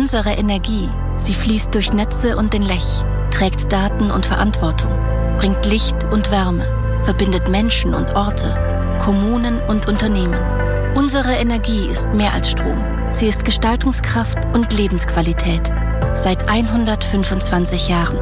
Unsere Energie, sie fließt durch Netze und den Lech, trägt Daten und Verantwortung, bringt Licht und Wärme, verbindet Menschen und Orte, Kommunen und Unternehmen. Unsere Energie ist mehr als Strom. Sie ist Gestaltungskraft und Lebensqualität. Seit 125 Jahren.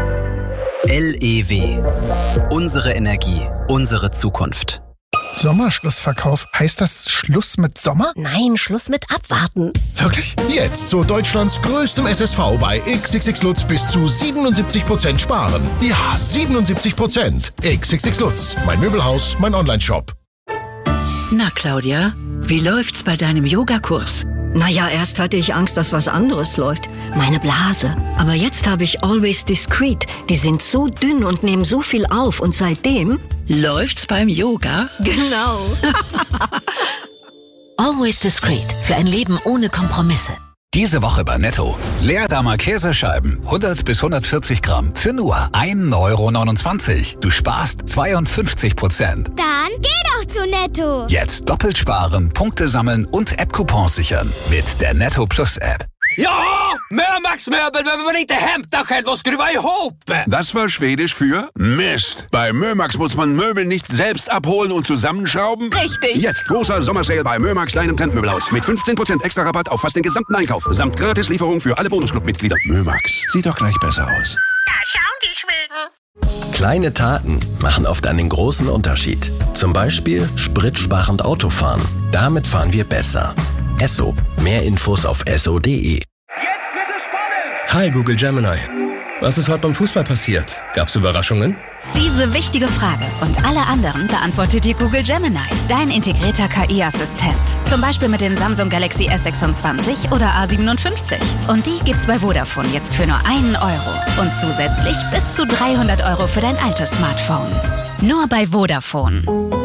LEW. Unsere Energie, unsere Zukunft. Sommerschlussverkauf. Heißt das Schluss mit Sommer? Nein, Schluss mit Abwarten. Wirklich? Jetzt zu Deutschlands größtem SSV bei XXX Lutz bis zu 77% sparen. Ja, 77%. XXX Lutz. Mein Möbelhaus, mein Onlineshop. Na, Claudia, wie läuft's bei deinem Yogakurs? Naja, erst hatte ich Angst, dass was anderes läuft. Meine Blase. Aber jetzt habe ich Always Discreet. Die sind so dünn und nehmen so viel auf. Und seitdem... Läuft's beim Yoga? Genau. Always Discreet. Für ein Leben ohne Kompromisse. Diese Woche bei Netto. Leerdammer Käsescheiben, 100 bis 140 Gramm, für nur 1,29 €. Du sparst 52%. Dann geh doch zu Netto. Jetzt doppelt sparen, Punkte sammeln und App-Coupons sichern. Mit der Netto Plus App. Ja, Mömax-Möbel, wenn man inte hämtar själv och skruva ihop. Das war Schwedisch für Mist. Bei Mömax muss man Möbel nicht selbst abholen und zusammenschrauben. Richtig. Jetzt großer Sommersale bei Mömax, deinem Trendmöbelhaus. Mit 15% extra Rabatt auf fast den gesamten Einkauf. Samt Gratislieferung für alle Bonusclub-Mitglieder. Mömax, sieht doch gleich besser aus. Da schauen die Schweden. Kleine Taten machen oft einen großen Unterschied. Zum Beispiel spritsparend Autofahren. Damit fahren wir besser. Esso. Mehr Infos auf esso.de. Jetzt wird es spannend! Hi Google Gemini. Was ist heute beim Fußball passiert? Gab's Überraschungen? Diese wichtige Frage und alle anderen beantwortet dir Google Gemini, dein integrierter KI-Assistent. Zum Beispiel mit dem Samsung Galaxy S26 oder A57. Und die gibt's bei Vodafone jetzt für nur 1 €. Und zusätzlich bis zu 300 € für dein altes Smartphone. Nur bei Vodafone.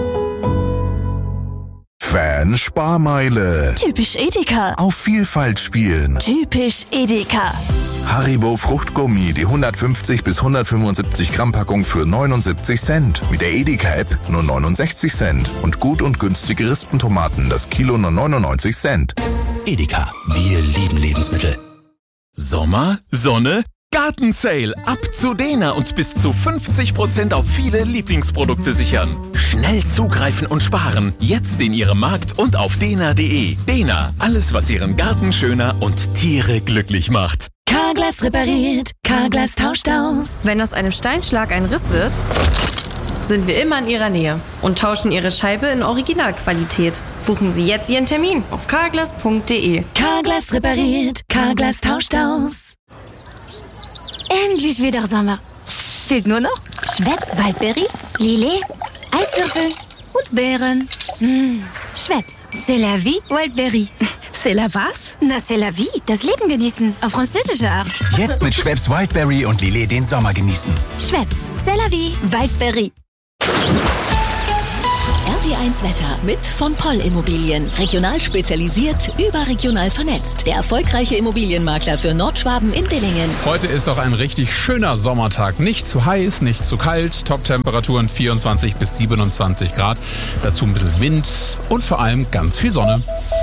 Fan-Sparmeile. Typisch Edeka. Auf Vielfalt spielen. Typisch Edeka. Haribo Fruchtgummi, die 150 bis 175 Gramm Packung für 79 Cent. Mit der Edeka-App nur 69 Cent. Und gut und günstige Rispentomaten, das Kilo nur 99 Cent. Edeka, wir lieben Lebensmittel. Sommer, Sonne, Gartensale. Ab zu Dena und bis zu 50% auf viele Lieblingsprodukte sichern. Schnell zugreifen und sparen. Jetzt in Ihrem Markt und auf dena.de. Dena, alles was Ihren Garten schöner und Tiere glücklich macht. Carglass repariert, Carglass tauscht aus. Wenn aus einem Steinschlag ein Riss wird, sind wir immer in Ihrer Nähe und tauschen Ihre Scheibe in Originalqualität. Buchen Sie jetzt Ihren Termin auf carglass.de. Carglass repariert, Carglass tauscht aus. Endlich wieder Sommer. Fehlt nur noch Schweppes Waldberry, Lillet, Eiswürfel und Beeren. Schweppes, c'est la vie, Waldberry. C'est la was? Na, c'est la vie, das Leben genießen, auf französische Art. Jetzt mit Schweppes Wildberry und Lillet den Sommer genießen. Schweppes, c'est la vie, Waldberry. RT1 Wetter mit von Poll Immobilien. Regional spezialisiert, überregional vernetzt. Der erfolgreiche Immobilienmakler für Nordschwaben in Dillingen. Heute ist auch ein richtig schöner Sommertag. Nicht zu heiß, nicht zu kalt. Top-Temperaturen 24 bis 27 Grad. Dazu ein bisschen Wind und vor allem ganz viel Sonne.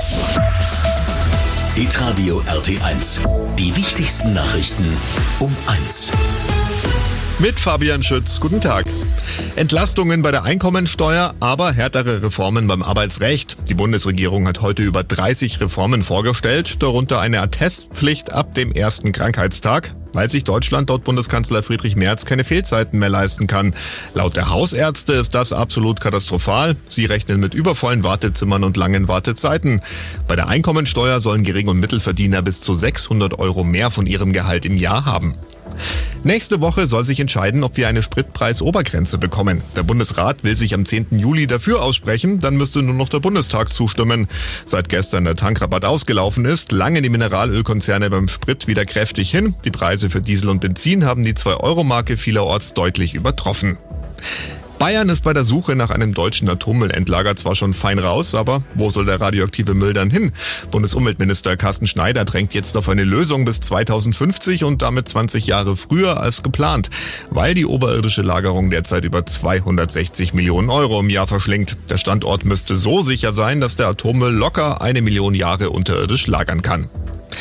Hitradio RT1. Die wichtigsten Nachrichten um 1. Mit Fabian Schütz. Guten Tag. Entlastungen bei der Einkommensteuer, aber härtere Reformen beim Arbeitsrecht. Die Bundesregierung hat heute über 30 Reformen vorgestellt, darunter eine Attestpflicht ab dem ersten Krankheitstag, weil sich Deutschland laut Bundeskanzler Friedrich Merz keine Fehlzeiten mehr leisten kann. Laut der Hausärzte ist das absolut katastrophal. Sie rechnen mit übervollen Wartezimmern und langen Wartezeiten. Bei der Einkommensteuer sollen Gering- und Mittelverdiener bis zu 600 € mehr von ihrem Gehalt im Jahr haben. Nächste Woche soll sich entscheiden, ob wir eine Spritpreisobergrenze bekommen. Der Bundesrat will sich am 10. Juli dafür aussprechen, dann müsste nur noch der Bundestag zustimmen. Seit gestern der Tankrabatt ausgelaufen ist, langen die Mineralölkonzerne beim Sprit wieder kräftig hin. Die Preise für Diesel und Benzin haben die 2-Euro-Marke vielerorts deutlich übertroffen. Bayern ist bei der Suche nach einem deutschen Atommüllendlager zwar schon fein raus, aber wo soll der radioaktive Müll dann hin? Bundesumweltminister Carsten Schneider drängt jetzt auf eine Lösung bis 2050 und damit 20 Jahre früher als geplant, weil die oberirdische Lagerung derzeit über 260 Millionen € im Jahr verschlingt. Der Standort müsste so sicher sein, dass der Atommüll locker 1 Million Jahre unterirdisch lagern kann.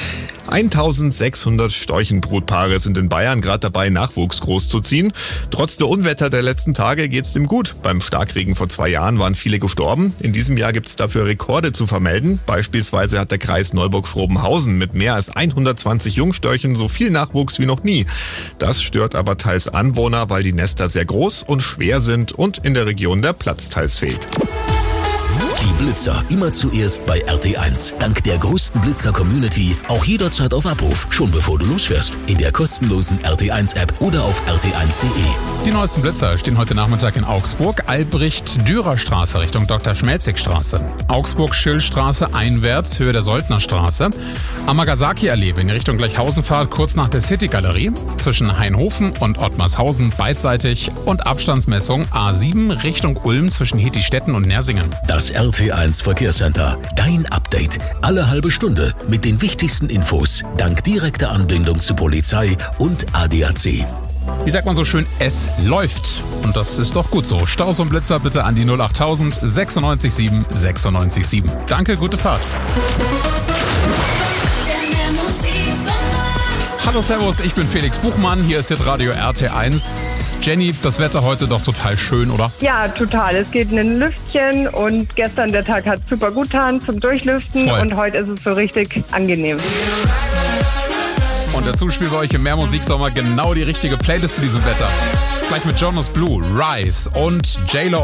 1600 Storchenbrutpaare sind in Bayern gerade dabei, Nachwuchs großzuziehen. Trotz der Unwetter der letzten Tage geht's dem gut. Beim Starkregen vor 2 Jahren waren viele gestorben. In diesem Jahr gibt's dafür Rekorde zu vermelden. Beispielsweise hat der Kreis Neuburg-Schrobenhausen mit mehr als 120 Jungstörchen so viel Nachwuchs wie noch nie. Das stört aber teils Anwohner, weil die Nester sehr groß und schwer sind und in der Region der Platz teils fehlt. Die Blitzer immer zuerst bei RT1. Dank der größten Blitzer-Community auch jederzeit auf Abruf, schon bevor du losfährst. In der kostenlosen RT1-App oder auf rt1.de. Die neuesten Blitzer stehen heute Nachmittag in Augsburg, Albrecht-Dürer-Straße Richtung Dr. Schmelzig-Straße. Augsburg-Schillstraße einwärts, Höhe der Soldnerstraße. Amagasaki-Allee, wenn ihr Richtung Gleichhausen fahrt, kurz nach der City-Galerie. Zwischen Hainhofen und Ottmarshausen beidseitig und Abstandsmessung A7 Richtung Ulm zwischen Hetistetten und Nersingen. Das RT1 Verkehrscenter. Dein Update. Alle halbe Stunde mit den wichtigsten Infos. Dank direkter Anbindung zu Polizei und ADAC. Wie sagt man so schön, es läuft. Und das ist doch gut so. Staus und Blitzer bitte an die 08000 967 967. Danke, gute Fahrt. Hallo, servus, ich bin Felix Buchmann. Hier ist Hitradio RT1. Jenny, das Wetter heute doch total schön, oder? Ja, total. Es geht in ein Lüftchen und gestern der Tag hat super gut getan zum Durchlüften. Voll. Und heute ist es so richtig angenehm. Und dazu spielen wir euch im Mehrmusiksommer genau die richtige Playlist zu diesem Wetter. Gleich mit Jonas Blue, Rise und J-Lo